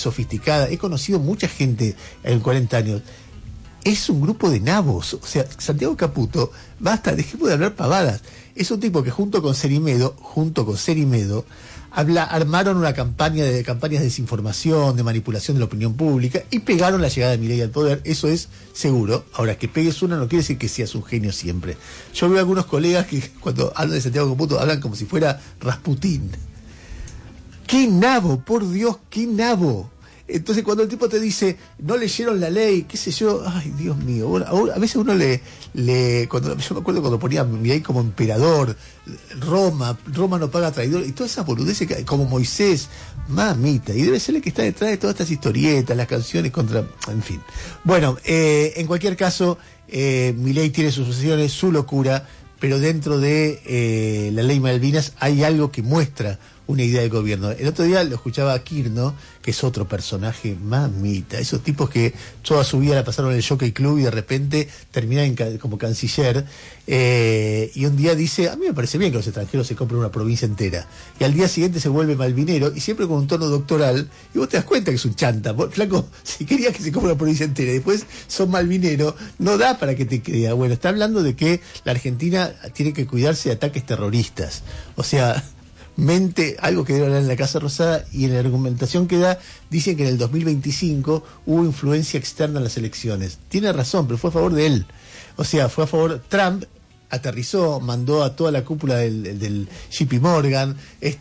sofisticada, he conocido mucha gente en 40 años. Es un grupo de nabos. O sea, Santiago Caputo, basta, dejemos de hablar pavadas. Es un tipo que junto con Cerimedo, armaron una campañas de desinformación, de manipulación de la opinión pública, y pegaron la llegada de Milei al poder. Eso es seguro. Ahora, que pegues una no quiere decir que seas un genio siempre. Yo veo a algunos colegas que cuando hablan de Santiago Caputo hablan como si fuera Rasputín. ¡Qué nabo! Por Dios, qué nabo. Entonces cuando el tipo te dice, no leyeron la ley, qué sé yo, ay, Dios mío, ahora, a veces uno yo me acuerdo cuando ponía a Milei como emperador, Roma no paga traidor, y todas esas boludeces como Moisés, mamita, y debe ser el que está detrás de todas estas historietas, las canciones en fin. Bueno, en cualquier caso, Milei tiene sus obsesiones, su locura, pero dentro de la ley Malvinas hay algo que muestra una idea de gobierno. El otro día lo escuchaba a Kirno, que es otro personaje, mamita, esos tipos que toda su vida la pasaron en el Jockey Club y de repente terminan como canciller, y un día dice, a mí me parece bien que los extranjeros se compren una provincia entera, y al día siguiente se vuelve malvinero, y siempre con un tono doctoral, y vos te das cuenta que es un chanta. Flaco, si querías que se compre una provincia entera y después son malvinero, no da para que te crea. Bueno, está hablando de que la Argentina tiene que cuidarse de ataques terroristas, o sea, algo que debe hablar en la Casa Rosada, y en la argumentación que da, dicen que en el 2025 hubo influencia externa en las elecciones. Tiene razón, pero fue a favor de él. O sea, fue a favor. Trump aterrizó, mandó a toda la cúpula del JP Morgan,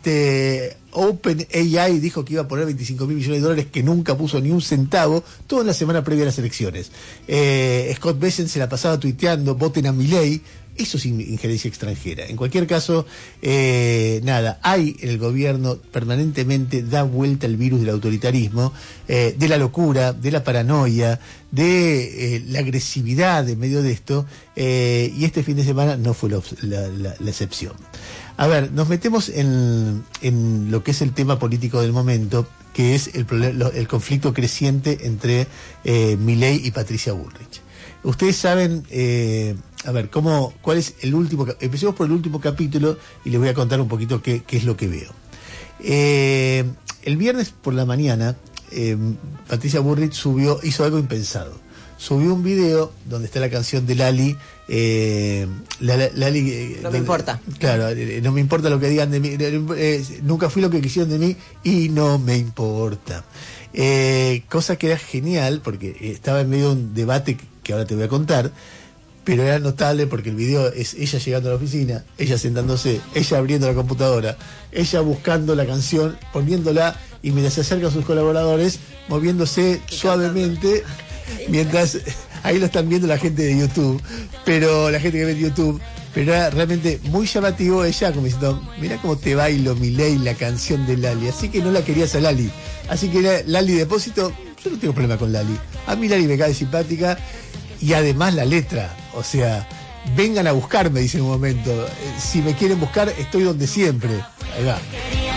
OpenAI dijo que iba a poner $25 mil millones, que nunca puso ni un centavo, todo en la semana previa a las elecciones. Scott Bessent se la pasaba tuiteando, voten a Milei. Eso es injerencia extranjera. En cualquier caso, hay en el gobierno permanentemente da vuelta el virus del autoritarismo, de la locura, de la paranoia, de la agresividad en medio de esto, y este fin de semana no fue la excepción. A ver, nos metemos en lo que es el tema político del momento, que es el conflicto creciente entre Milei y Patricia Bullrich. Ustedes saben, ¿cuál es el último? Empecemos por el último capítulo y les voy a contar un poquito qué es lo que veo. El viernes por la mañana, Patricia Bullrich hizo algo impensado. Subió un video donde está la canción de Lali. Lali, no me importa. Claro, no me importa lo que digan de mí. Nunca fui lo que quisieron de mí y no me importa. Cosa que era genial porque estaba en medio de un debate que ahora te voy a contar, pero era notable porque el video es ella llegando a la oficina, ella sentándose, ella abriendo la computadora, ella buscando la canción, poniéndola, y mientras se acercan sus colaboradores, moviéndose suavemente, mientras ahí lo están viendo la gente de YouTube, pero la gente que ve YouTube, pero era realmente muy llamativo ella como diciendo, mirá cómo te bailo Milei, la canción de Lali, así que no la querías a Lali, así que era Lali Depósito. Yo no tengo problema con Lali, a mí Lali me cae simpática, y además la letra, o sea, vengan a buscarme, dice en un momento, si me quieren buscar estoy donde siempre, ahí va.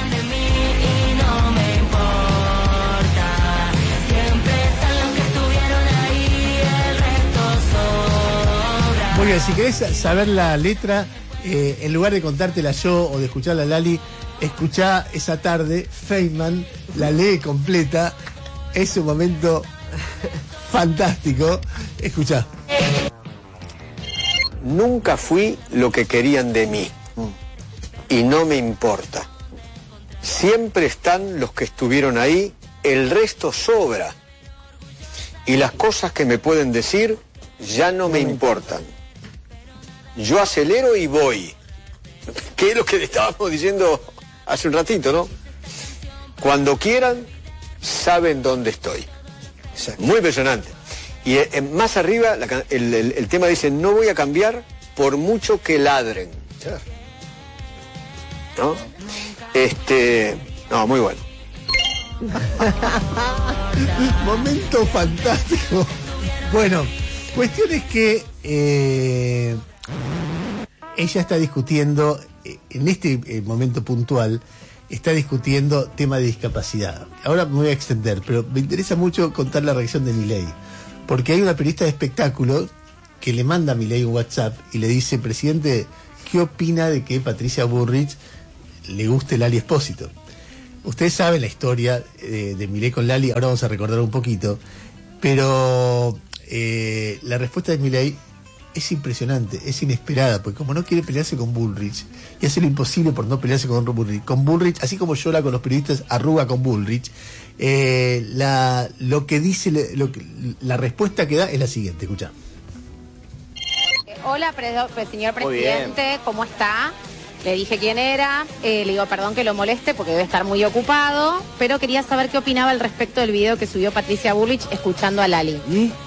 Muy bien, si querés saber la letra, en lugar de contártela yo o de escucharla a Lali, escuchá esa tarde, Feynman la lee completa, es un momento fantástico. Escuchá. Nunca fui lo que querían de mí y no me importa. Siempre están los que estuvieron ahí, el resto sobra. Y las cosas que me pueden decir ya no me importan. Yo acelero y voy. Que es lo que le estábamos diciendo hace un ratito, ¿no? Cuando quieran, saben dónde estoy. Muy impresionante. Y más arriba el tema dice, no voy a cambiar por mucho que ladren. ¿No? No, muy bueno. Momento fantástico. Bueno, cuestión es que ella está discutiendo, en este momento puntual, está discutiendo tema de discapacidad. Ahora me voy a extender, pero me interesa mucho contar la reacción de Milei, porque hay una periodista de espectáculo que le manda a Milei un WhatsApp y le dice, presidente, ¿qué opina de que Patricia Bullrich le guste Lali Espósito? Ustedes saben la historia de Milei con Lali, ahora vamos a recordar un poquito, pero la respuesta de Milei es impresionante, es inesperada, porque como no quiere pelearse con Bullrich, y hace lo imposible por no pelearse con Bullrich, así como llora con los periodistas, arruga con Bullrich, lo que dice, la respuesta que da es la siguiente, escucha. Hola, señor presidente, ¿cómo está? Le dije quién era, le digo perdón que lo moleste porque debe estar muy ocupado, pero quería saber qué opinaba al respecto del video que subió Patricia Bullrich escuchando a Lali.